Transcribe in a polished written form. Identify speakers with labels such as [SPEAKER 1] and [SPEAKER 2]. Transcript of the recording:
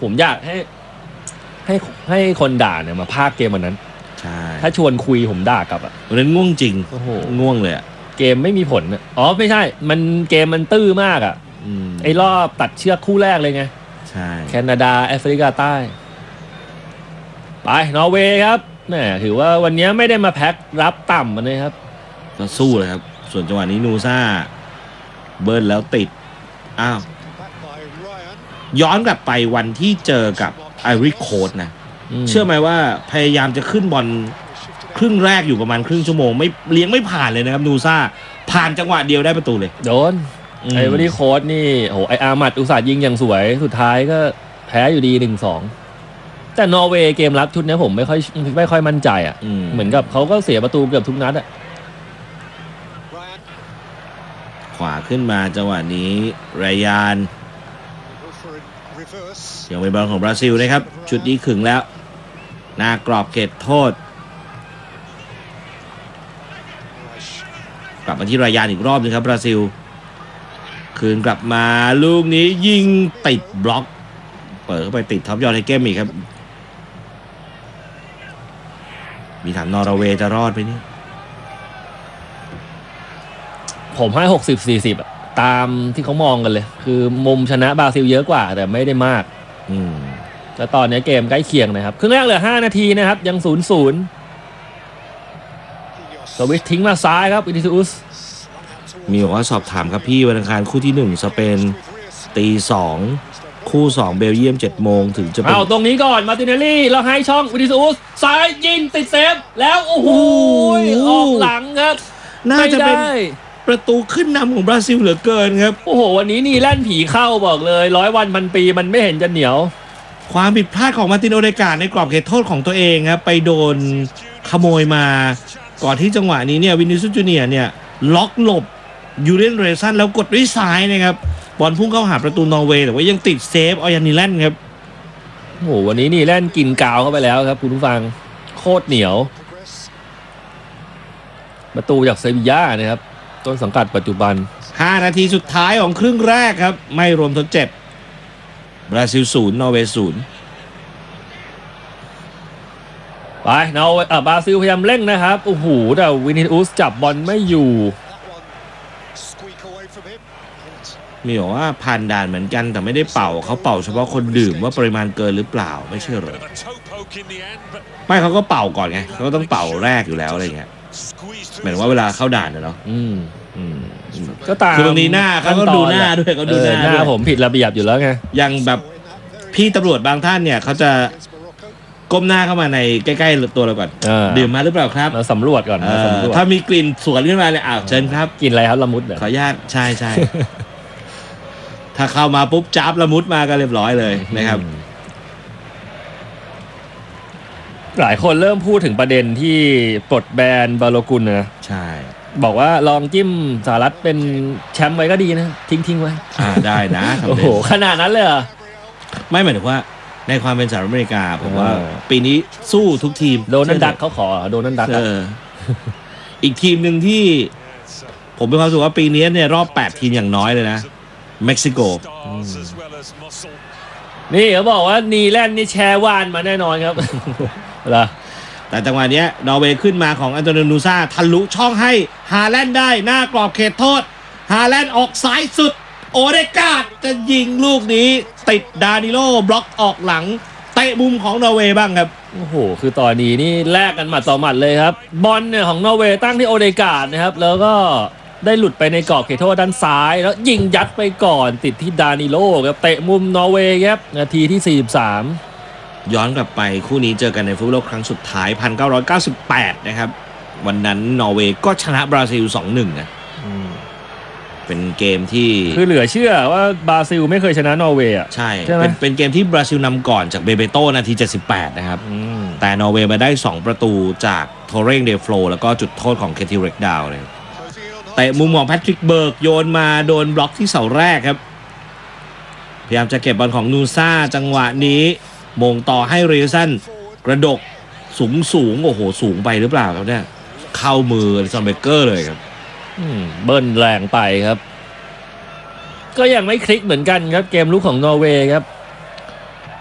[SPEAKER 1] ผมอยากให้คนด่าเนี่ยมาพากย์เกมวันนั้น
[SPEAKER 2] ใช่
[SPEAKER 1] ถ้าชวนคุยผมด่ากลับ
[SPEAKER 2] วันนั้นง่วงจริง
[SPEAKER 1] โอ้โห
[SPEAKER 2] ง่วงเลย
[SPEAKER 1] เกมไม่มีผลอ๋อไม่ใช่มันเกมมันตื้อมากไอ้รอบตัดเชือกคู่แรกเลยไง
[SPEAKER 2] ใช่
[SPEAKER 1] แคนาดาแอฟริกาใต้ไปนอร์เวย์ครับแหมถือว่าวันนี้ไม่ได้มาแพ็ครับต่ำมันเลยครับ
[SPEAKER 2] ก็สู้เลยครับส่วนจังหวะนี้นูซ่าเบิร์นแล้วติดอ้าวย้อนกลับไปวันที่เจอกับไอริโคสนะเชื่อไหมว่าพยายามจะขึ้นบอลครึ่งแรกอยู่ประมาณครึ่งชั่วโมงไม่เลี้ยงไม่ผ่านเลยนะครับนูซ่าผ่านจังหวะเดียวได้ประตูเลย
[SPEAKER 1] โดนไอริโคสนี่โหไออาร์มัดอุตส่าห์ยิงอย่างสวยสุดท้ายก็แพ้อยู่ดี 1-2แต่นอร์เวย์เกมรับชุดนี้ผมไม่ค่อยมั่นใจเหมือนกับเขาก็เสียประตูเกือบทุกนัด
[SPEAKER 2] ขวาขึ้นมาจังหวะนี้ไรยานยังเป็นบอลของบราซิลนะครับชุดนี้ขึงแล้วหน้ากรอบเขตโทษกลับมาที่ไรยานอีกรอบนึงครับบราซิลคืนกลับมาลูกนี้ยิงติดบล็อกเปิดเข้าไปติดท็อปยอดไฮเกมอีกครับมีถามนอร์เวย์จะรอดไปนี่
[SPEAKER 1] ผมให้60-40ตามที่เขามองกันเลยคือมุมชนะบราซิลเยอะกว่าแต่ไม่ได้มากแล้วตอนนี้เกมใกล้เคียงนะครับครึ่งแรกเหลือ5นาทีนะครับยัง 0-0 สวิตทิ้งมาซ้ายครับวินิซิอุส
[SPEAKER 2] มีบอกว่าสอบถามครับพี่วันอังคารคู่ที่1สเปน2:00คู่2เบลเยียม 7 โมงถึงจะ
[SPEAKER 1] เอาตรงนี้ก่อนมาร์ติเนลลี่แล้วให้ช่องวินิซิอุสซ้ายยิงติดเซฟแล้วโอ้โหออกหลังครับ
[SPEAKER 2] น่าจะเป็นประตูขึ้นนำของบราซิลเหลือเกินครับ
[SPEAKER 1] โอ้โหวันนี้นี่แล่นผีเข้าบอกเลย100 วันพันปีมันไม่เห็นจะเหนียว
[SPEAKER 2] ความผิดพลาดของมาร์ตินโอเดกาในกรอบเขตโทษของตัวเองครับไปโดนขโมยมาก่อนที่จังหวะนี้เนี่ยวินิซิอุสจูเนียร์เนี่ยล็อกหลบยูเรนเรซันแล้วกดด้วยซ้ายนะครับบอลพุ่งเข้าหาประตูนอร์เวย์แต่ว่ายังติดเซฟออยันนีแลนด์ครับ
[SPEAKER 1] โอ้โหวันนี้นี่แล่นกินกาวเข้าไปแล้วครับคุณผู้ฟังโคตรเหนียวประตูจากเซบีย่านะครับต้นสังกัดปัจจุบัน
[SPEAKER 2] 5นาทีสุดท้ายของครึ่งแรกครับไม่รวมทดเจ็บบราซิล0นอร์เวย์0
[SPEAKER 1] ไปนอร์เวย์บราซิลพยายามเร่งนะครับโอ้โหแต่วินิอุสจับบอลไม่อยู่
[SPEAKER 2] มีบอกว่าผ่านด่านเหมือนกันแต่ไม่ได้เป่าเขาเป่าเฉพาะคนดื่มว่าปริมาณเกินหรือเปล่าไม่เชื่อเลยไม่เขาก็เป่าก่อนไงเขาก็ต้องเป่าแรกอยู่แล้วอะไรเงี้ยเหมือนว่าเวลาเข้าด่านเนาะ
[SPEAKER 1] ก็ตาม
[SPEAKER 2] คือตรงนี้หน้าเขาก็ดูหน้าด้วยเขาดูหน้า
[SPEAKER 1] ผมผิดระเบียบอยู่แล้วไง
[SPEAKER 2] อย่างแบบพี่ตำรวจบางท่านเนี่ยเขาจะก้มหน้าเข้ามาในใกล้ๆตัวเราก่อนดื่มมาหรือเปล่าครับ
[SPEAKER 1] มาสำรวจก่อน
[SPEAKER 2] ถ้ามีกลิ่นสวนขึ้นมาเลยเชิญครับ
[SPEAKER 1] กลิ่นอะไรครับละมุด
[SPEAKER 2] ขออนุญาตใช่ถ้าเข้ามาปุ๊บจับละมุดมาก็เรียบร้อยเลยนะครับ
[SPEAKER 1] หลายคนเริ่มพูดถึงประเด็นที่ปลดแบนบาโลกุลนะ
[SPEAKER 2] ใช่
[SPEAKER 1] บอกว่าลองจิ้มสหรัฐเป็นแชมป์ไว้ก็ดีนะทิ้งไว้
[SPEAKER 2] ได้นะ
[SPEAKER 1] โอ้โหขนาดนั้นเลยเหรอ
[SPEAKER 2] ไม่หมายถึงว่าในความเป็นสหรัฐอเมริกาผมว่าปีนี้สู้ทุกทีม
[SPEAKER 1] โดนัลด์ดักเขาขอโดนัลด์ดัก
[SPEAKER 2] อีกทีมหนึ่งที่ผมเป็นความรู้สึกว่าปีนี้เนี่ยรอบ8ทีมอย่างน้อยเลยนะเม็กซิโก
[SPEAKER 1] นี่เขาบอกว่านีแลนด์นี่แชร์วานมาแน่นอนครับเหรอ
[SPEAKER 2] แต่จังหวะนี้นอร์เวย์ขึ้นมาของอันโตนิโอ นูซ่าทะลุช่องให้ฮาแลนด์ได้หน้ากรอบเขตโทษฮาแลนด์ออกซ้ายสุดโอเดกาดจะยิงลูกนี้ติดดานิโลบล็อกออกหลังเตะมุมของนอร์เวย์บ้างครับ
[SPEAKER 1] โอ้โหคือตอนนี้นี่แลกกันหมัดต่อหมัดเลยครับบอลเนี่ยของนอร์เวย์ตั้งที่โอเดกาดนะครับแล้วก็ได้หลุดไปในกรอบเขตโทษด้านซ้ายแล้วยิงยัดไปก่อนติดที่ดานิโลครับเตะมุมนอร์เวย์ครับนาทีที่43
[SPEAKER 2] ย้อนกลับไปคู่นี้เจอกันในฟุตบอลโลกครั้งสุดท้าย1998นะครับวันนั้นนอร์เวย์ก็ชนะบราซิล 2-1 นะเป็นเกมที่
[SPEAKER 1] คือเหลือเชื่อว่าบราซิลไม่เคยชนะนอร์เวย์
[SPEAKER 2] ใช่เป็นเกมที่บราซิลนำก่อนจากเบเบโตนาที78นะครับแต่นอร์เวย์มาได้2ประตูจากโทเร่งเดโฟลแล้วก็จุดโทษของเคทิเร็กดาวเลยเตะมุมของแพทริกเบิร์กโยนมาโดนบล็อกที่เสาแรกครับพยายามจะเก็บบอลของนูซ่าจังหวะนี้มงต่อให้เรซันกระดกสูงโอ้โหสูงไปหรือเปล่าครับเนี่ยเข้ามือซอนเบเกอร์เลยครับ
[SPEAKER 1] เบิ้ลแรงไปครับก็ยังไม่คลิกเหมือนกันครับเกมลุกของนอร์เวย์ครับ